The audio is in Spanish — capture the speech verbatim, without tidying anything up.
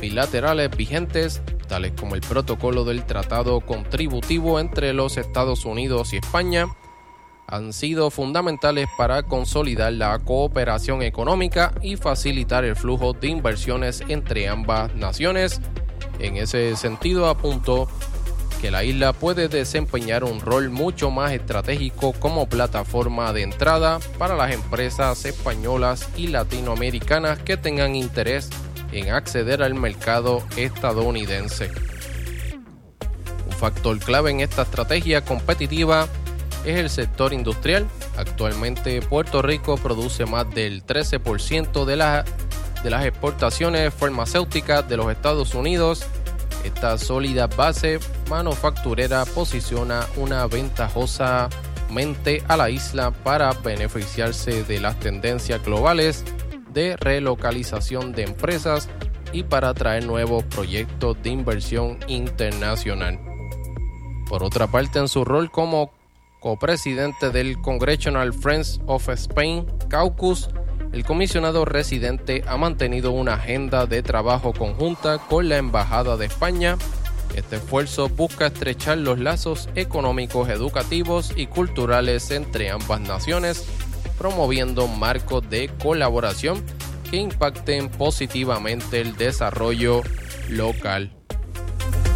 bilaterales vigentes, tales como el protocolo del Tratado Contributivo entre los Estados Unidos y España, han sido fundamentales para consolidar la cooperación económica y facilitar el flujo de inversiones entre ambas naciones. En ese sentido, apuntó que la isla puede desempeñar un rol mucho más estratégico como plataforma de entrada para las empresas españolas y latinoamericanas que tengan interés en acceder al mercado estadounidense. Un factor clave en esta estrategia competitiva es el sector industrial. Actualmente Puerto Rico produce más del trece por ciento de, la, de las exportaciones farmacéuticas de los Estados Unidos. Esta sólida base manufacturera posiciona una ventajosamente a la isla para beneficiarse de las tendencias globales de relocalización de empresas y para atraer nuevos proyectos de inversión internacional. Por otra parte, en su rol como copresidente del Congressional Friends of Spain Caucus, el comisionado residente ha mantenido una agenda de trabajo conjunta con la Embajada de España. Este esfuerzo busca estrechar los lazos económicos, educativos y culturales entre ambas naciones, promoviendo marcos de colaboración que impacten positivamente el desarrollo local.